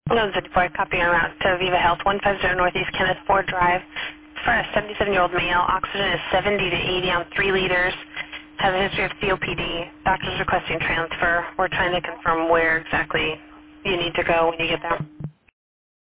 1154, copy en route to Viva Health, 150 Northeast Kenneth Ford Drive. For a 77-year-old male, oxygen is 70 to 80 on 3 liters. Has a history of COPD. Doctor's requesting transfer. We're trying to confirm where exactly you need to go when you get there.